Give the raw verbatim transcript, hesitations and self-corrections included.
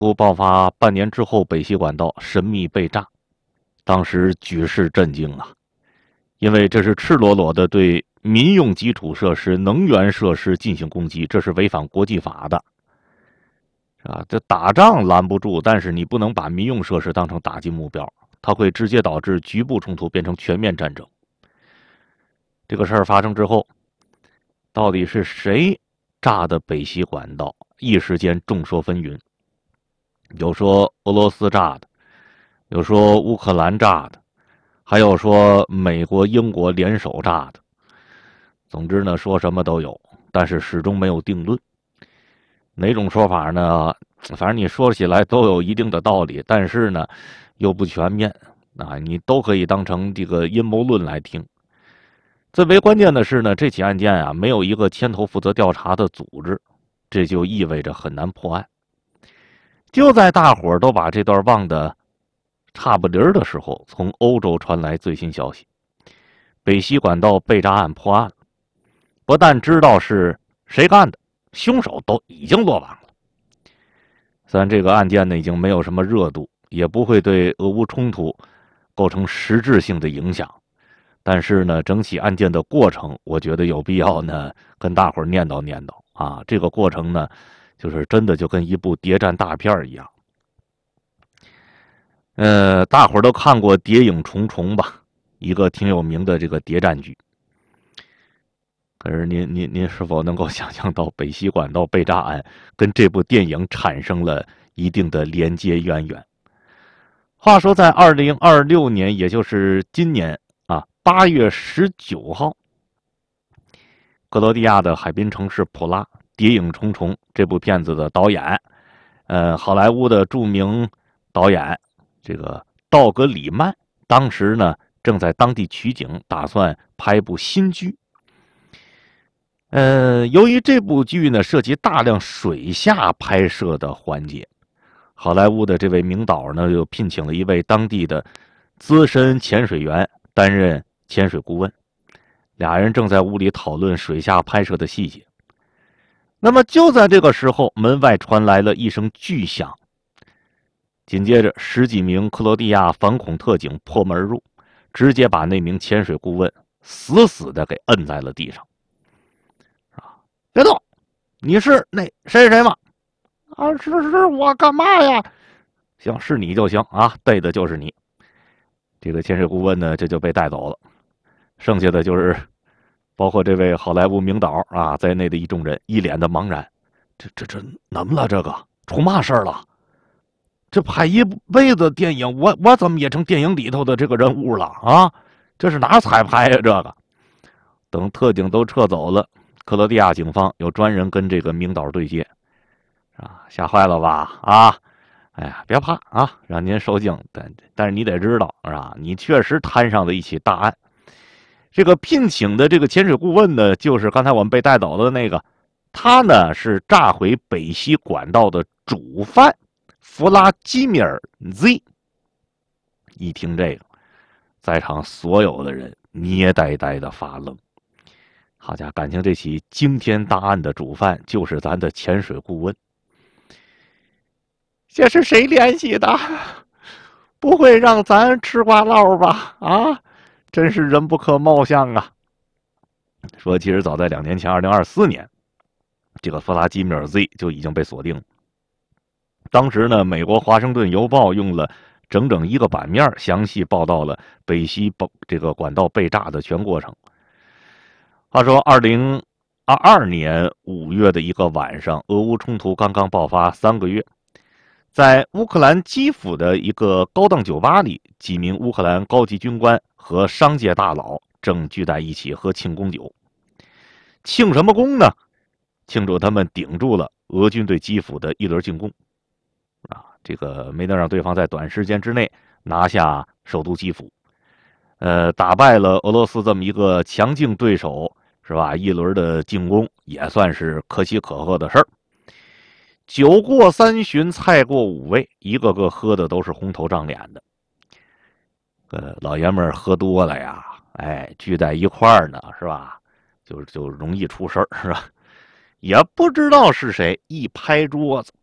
乌爆发半年之后，北溪管道神秘被炸，当时举世震惊啊！因为这是赤裸裸的对民用基础设施、能源设施进行攻击，这是违反国际法的，啊，这打仗拦不住，但是你不能把民用设施当成打击目标，它会直接导致局部冲突变成全面战争。这个事儿发生之后，到底是谁炸的北溪管道？一时间众说纷纭，有说俄罗斯炸的，有说乌克兰炸的，还有说美国、英国联手炸的。总之呢，说什么都有，但是始终没有定论。哪种说法呢？反正你说起来都有一定的道理，但是呢，又不全面啊，你都可以当成这个阴谋论来听。最为关键的是呢，这起案件啊，没有一个牵头负责调查的组织，这就意味着很难破案。就在大伙儿都把这段忘得差不离儿的时候，从欧洲传来最新消息：北溪管道被炸案破案了。不但知道是谁干的，凶手都已经落网了。虽然这个案件呢已经没有什么热度，也不会对俄乌冲突构成实质性的影响，但是呢，整起案件的过程，我觉得有必要呢跟大伙儿念叨念叨啊。这个过程呢，就是真的就跟一部谍战大片一样。呃，大伙儿都看过《谍影重重》吧？一个挺有名的这个谍战剧。可是您您您是否能够想象到北溪管道被炸案跟这部电影产生了一定的连接渊源？话说在二零二六年，也就是今年啊八月十九号，克罗地亚的海滨城市普拉，《谍影重重》这部片子的导演，呃，好莱坞的著名导演这个道格里曼，当时呢正在当地取景，打算拍部新剧。呃，由于这部剧呢涉及大量水下拍摄的环节，好莱坞的这位名导呢就聘请了一位当地的资深潜水员担任潜水顾问，俩人正在屋里讨论水下拍摄的细节。那么就在这个时候，门外传来了一声巨响，紧接着十几名克罗地亚反恐特警破门而入，直接把那名潜水顾问死死的给摁在了地上。别动！你是那谁谁吗？啊，是是，我干嘛呀？行，是你就行啊，对的就是你。这个潜水顾问呢，这就被带走了。剩下的就是包括这位好莱坞名导啊在内的一众人，一脸的茫然。这这这怎么了？这个出嘛事儿了？这拍一辈子电影，我我怎么也成电影里头的这个人物了啊？这是哪彩排呀？这个等特警都撤走了。克罗地亚警方有专人跟这个名导对接，啊，吓坏了吧？啊，哎呀，别怕啊，让您受惊。但但是你得知道，是吧？你确实摊上了一起大案。这个聘请的这个潜水顾问呢，就是刚才我们被带走的那个，他呢是炸毁北溪管道的主犯弗拉基米尔 Z。一听这个，在场所有的人捏呆呆的发愣。好家伙，感情这起惊天大案的主犯就是咱的潜水顾问。这是谁联系的？不会让咱吃瓜唠吧？啊，真是人不可貌相啊！说其实早在两年前，二零二四年，这个弗拉基米尔 Z 就已经被锁定了。当时呢，美国《华盛顿邮报》用了整整一个版面，详细报道了北溪这个管道被炸的全过程。话说，二零二二年五月的一个晚上，俄乌冲突刚刚爆发三个月，在乌克兰基辅的一个高档酒吧里，几名乌克兰高级军官和商界大佬正聚在一起喝庆功酒。庆什么功呢？庆祝他们顶住了俄军对基辅的一轮进攻，啊，这个没能让对方在短时间之内拿下首都基辅，呃，打败了俄罗斯这么一个强劲对手。是吧？一轮的进攻也算是可喜可贺的事儿。酒过三巡，菜过五味，一个个喝的都是红头胀脸的。呃，老爷们儿喝多了呀，哎，聚在一块儿呢，是吧？就就容易出事儿，是吧？也不知道是谁一拍桌子，